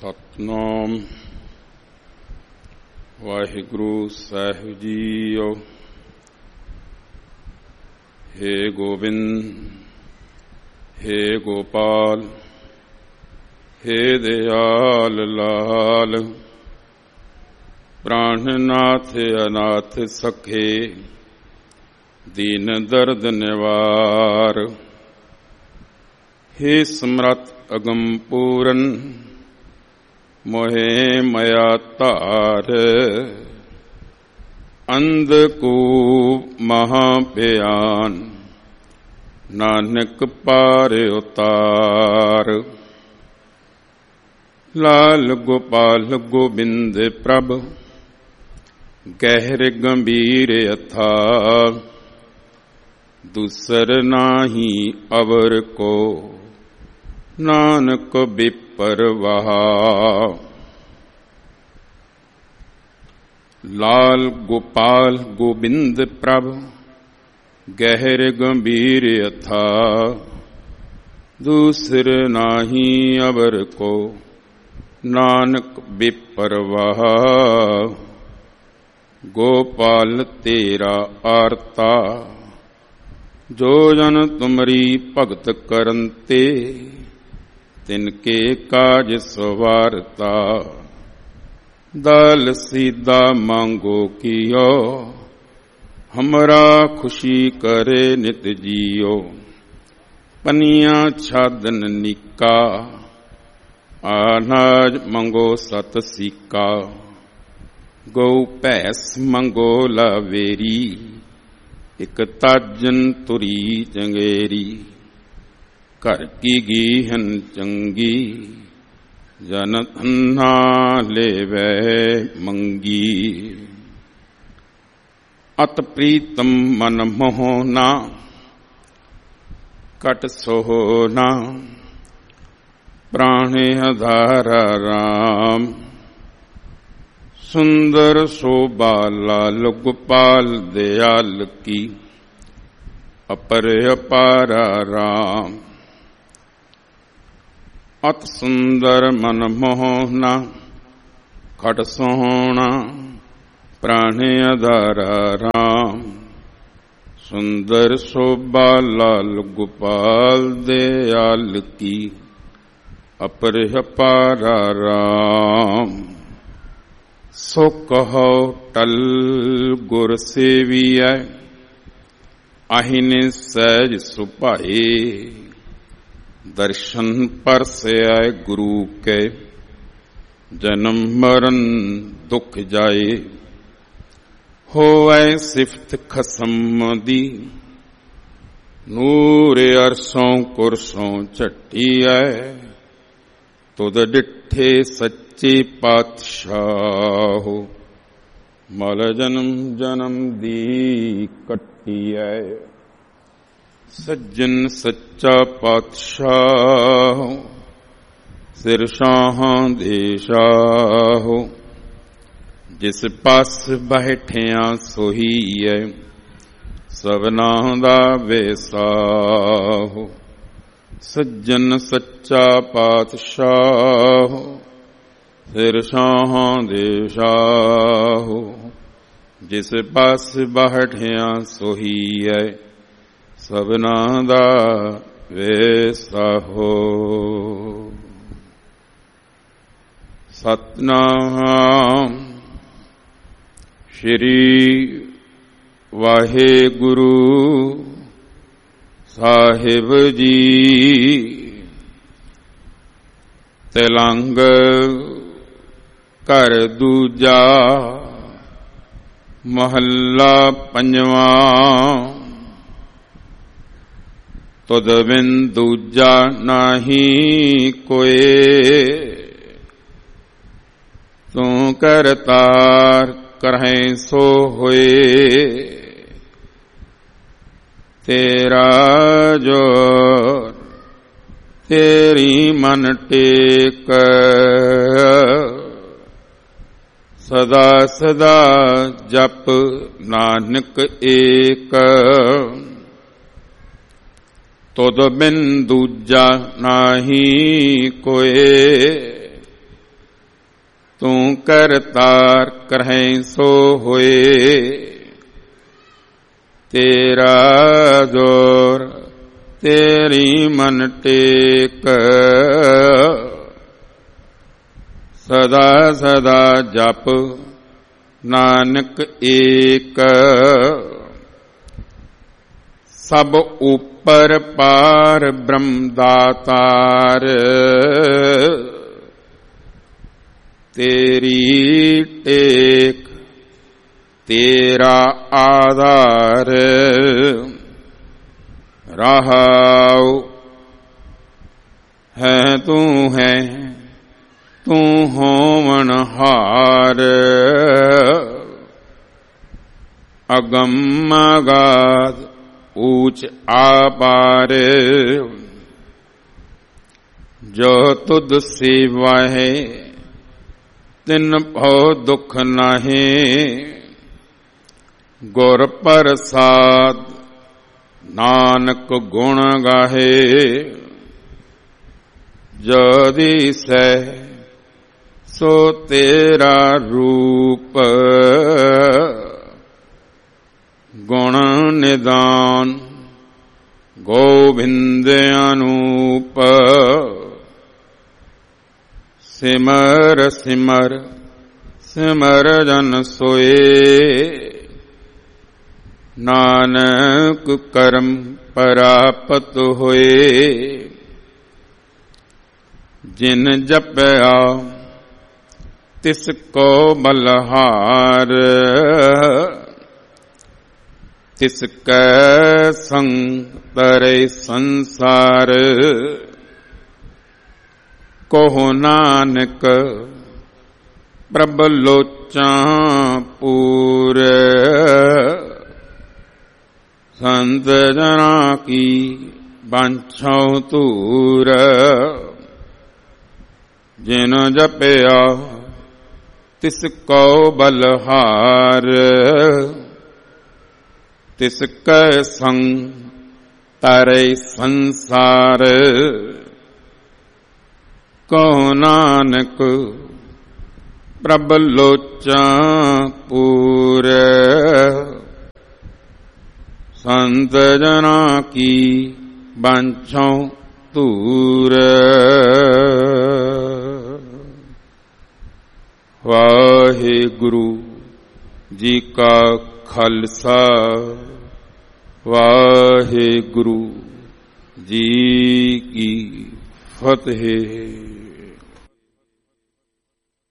ਸਤਿਨਾਮ ਵਾਹਿਗੁਰੂ ਸਾਹਿਬ JIO. ਹੇ ਗੋਬਿੰਦ, ਹੇ ਗੋਪਾਲ, ਹੇ ਦਿਆਲ ਲਾਲ, ਪ੍ਰਾਣਨਾਥ ਅਨਾਥ ਸਖੇ, ਦੀਨ ਦਰਦ ਨਿਵਾਰ। ਹੇ ਸਮਰੱਥ ਅਗਮ ਪੂਰਨ, ਮੋਹਿ ਮਾਇਆ ਧਾਰ। ਅੰਧਕੂਪ ਮਹਾ ਭਿਆਨ, ਨਾਨਕ ਪਾਰ ਉਤਾਰ। ਲਾਲ ਗੋਪਾਲ ਗੋਬਿੰਦ ਪ੍ਰਭ, ਗਹਿਰ ਗੰਭੀਰ ਅਥਾਹ। ਦੂਸਰ ਨਾਹੀ ਅਵਰ ਕੋ, ਨਾਨਕ ਬਿਪਰਵਾਹ। ਲਾਲ ਗੋਪਾਲ ਗੋਬਿੰਦ ਪ੍ਰਭ, ਗਹਿਰ ਗੰਭੀਰ ਅਥਾਹ। ਦੂਸਰ ਨਾਹੀ ਅਵਰ ਕੋ, ਨਾਨਕ ਬਿਪਰਵਾਹ। ਗੋਪਾਲ ਤੇਰਾ ਆਰਤਾ, ਜੋ ਜਨ ਤੁਮਰੀ ਭਗਤ ਕਰਨ ਤੇ। ਤਿਨਕੇ ਕਾਜ ਸਵਾਰਤਾ, ਦਲ ਸੀਦਾ ਮੰਗੋ ਕੀਓ। ਹਮਰਾ ਖੁਸ਼ੀ ਕਰੇ ਨਿਤ ਜੀਓ। ਪਨੀਆਂ ਛਾਦਨ ਨਿਕਾ, ਅਨਾਜ ਮੰਗੋ ਸਤ ਸੀਕਾ। ਗਊ ਭੈਸ ਮੰਗੋ ਲਾਵੇਰੀ, ਇਕ ਤਾਜਨ ਤੁਰੀ ਚੰਗੇਰੀ। ਘਰ ਕੀ ਗੀਹਨ ਚੰਗੀ, ਜਨ ਅੰਨਾ ਲੇਵੈ ਮੰਗੀ। ਅਤ ਪ੍ਰੀਤਮ ਮਨ ਮੋਹਨਾ, ਕਟ ਸੋਹਨਾ। ਪ੍ਰਾਣੇ ਆਧਾਰਾ ਰਾਮ, ਸੁੰਦਰ ਸ਼ੋਭਾ ਲਾਲ ਗੋਪਾਲ ਦਿਆਲ ਕੀ। ਅਪਰ ਅਪਾਰਾ ਰਾਮ, ਅਤ ਸੁੰਦਰ ਮਨ ਮੋਹਨਾ। ਖਟ ਸੋਹਣਾ, ਪ੍ਰਾਣੇ ਆਧਾਰਾ ਰਾਮ। ਸੁੰਦਰ ਸ਼ੋਭਾ ਲਾਲ ਗੋਪਾਲ ਦਿਆਲ ਕੀ। ਅਪਰ ਅਪਾਰਾ ਰਾਮ। ਸੋ ਕਹੋ ਟਲ ਗੁਰ ਸੇਵੀਐ, ਆਹਿਨੇ ਸਹਿਜ ਸੁਭਾਏ। ਦਰਸ਼ਨ ਪਰਸੈ ਗੁਰੂ ਕੇ, ਜਨਮ ਮਰਨ ਦੁਖ ਜਾਏ। ਹੋਵੈ ਸਿਫਤ ਖਸਮ ਦੀ, ਨੂਰ ਅਰਸੋਂ ਕੁਰਸੋਂ ਝੱਟੀਐ। ਤੁਧ ਡਿਠੇ ਸੱਚੇ ਪਾਤਸ਼ਾਹ, ਮਲ ਜਨਮ ਜਨਮ ਦੀ ਕੱਟੀਐ। ਸੱਜਣ ਸੱਚਾ ਪਾਤਸ਼ਾਹ, ਸਿਰ ਸ਼ਾਹਾਂ ਦੇ ਸ਼ਾਹ। ਜਿਸ ਪਾਸ ਬੈਠਿਆ ਸੋਹੀਐ, ਸਭਨਾਂ ਦਾ ਵੇਸਾਹ। ਸੱਜਣ ਸੱਚਾ ਪਾਤਸ਼ਾਹ, ਸਿਰ ਸ਼ਾਹਾਂ ਦੇ ਸ਼ਾਹ। ਜਿਸ ਪਾਸ ਬੈਠਿਆ ਸੋਹੀਐ, ਸਭਨਾਂ ਦਾ ਵੇਸਾਹੋ। ਸਤਿਨਾਮ ਸ਼੍ਰੀ ਵਾਹਿਗੁਰੂ ਸਾਹਿਬ ਜੀ। ਤਿਲੰਗ ਘਰ ਦੂਜਾ, ਮਹੱਲਾ ਪੰਜਵਾਂ। ਤੁਧ ਬਿਨ ਦੂਜਾ ਨਾਹੀ ਕੋਇ, ਤੂੰ ਕਰਤਾਰ ਕਰਹਿ ਸੋ ਹੋਏ। ਤੇਰਾ ਜੋਰ ਤੇਰੀ ਮਨ ਟੇਕ, ਸਦਾ ਸਦਾ ਜਪ ਨਾਨਕ ਏਕ। ਤੁਧ ਬਿਨ ਦੂਜਾ ਨਾਹੀ ਕੋਇ, ਤੂੰ ਕਰਤਾਰ ਕਰਹਿ ਸੋ ਹੋਏ। ਤੇਰਾ ਜੋਰ ਤੇਰੀ ਮਨ ਟੇਕ, ਸਦਾ ਸਦਾ ਜਪ ਨਾਨਕ ਏਕ। ਸਭ ਉਪਰ ਪਾਰ ਬ੍ਰਹਮ ਦਾਤਾਰ, ਤੇਰੀ ਟੇਕ ਤੇਰਾ ਆਧਾਰ। ਰਹਾਉ ਹੈ ਤੂੰ ਹੈ ਤੂੰ ਹੋਵਨਹਾਰ, ਅਗੰਮ ਅਗਾਧ ਊਚ ਆਪਾਰ। ਜੋ ਤੁਧ ਸੇਵਾਹੈ ਤਿਨ ਭਉ ਦੁਖ ਨਾਹੀਂ, ਗੁਰ ਪ੍ਰਸਾਦ ਨਾਨਕ ਗੁਣ ਗਾਹੇ। ਜੋ ਦਿਸੈ ਸੋ ਤੇਰਾ ਰੂਪ, ਗੁਣ ਨਿਦਾਨ ਗੋਬਿੰਦ ਅਨੂਪ। ਸਿਮਰ ਸਿਮਰ ਸਿਮਰ ਜਨ ਸੋਏ, ਨਾਨਕ ਕਰਮ ਪ੍ਰਾਪਤ ਹੋਏ। ਜਿਨ ਜਪਿਆ ਤਿਸ ਕੋ ਬਲਹਾਰ, ਤਿਸ ਕੈ ਸੰਗ ਤਰੇ ਸੰਸਾਰ। ਕਹੋ ਨਾਨਕ ਪ੍ਰਭ ਲੋਚਾਂ ਪੂਰ, ਸੰਤ ਜਨਾਂ ਕੀ ਬਾਂਛਾ ਧੂਰ। ਜਿਨ ਜਪਿਆ ਤਿਸ ਕੋ ਬਲਹਾਰ, ਤਿਸ ਕੈ ਸੰਗ ਤਰੇ ਸੰਸਾਰ। ਕਹੋ ਨਾਨਕ ਪ੍ਰਭ ਲੋਚਾਂ ਪੂਰ, ਸੰਤ ਜਨਾਂ ਕੀ ਬਾਂਛਾ ਧੂਰ। ਵਾਹਿਗੁਰੂ ਜੀ ਕਾ ਖਾਲਸਾ, ਵਾਹਿਗੁਰੂ ਜੀ ਕੀ ਫਤਿਹ।